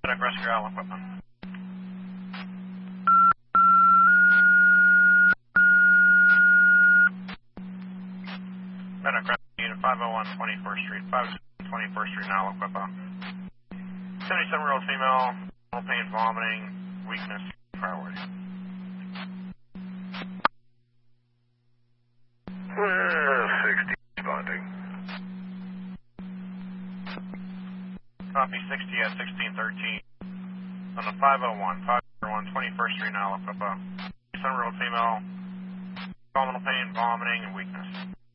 Medic rescue all equipment. Medic rescue unit 501 21st Street, 521st Street, now equipment. 77-year-old female, pain, vomiting, weakness, priority. 60 responding. Copy 60 at 1613. On the 501 21st Street, now equipment. 77-year-old female, abdominal pain, vomiting, and weakness.